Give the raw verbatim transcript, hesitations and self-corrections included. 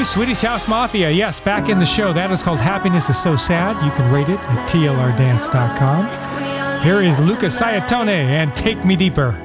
Swedish House Mafia. Yes, back in the show. That is called Happiness is So Sad. You can rate it at T L R dance dot com. Here is Lucas Sayatone and Take Me Deeper.